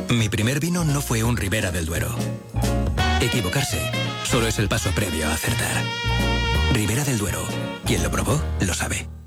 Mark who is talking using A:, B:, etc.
A: Mi primer vino no fue un Ribera del Duero. Equivocarse solo es el paso previo a acertar. Ribera del Duero. Quien lo probó, lo sabe.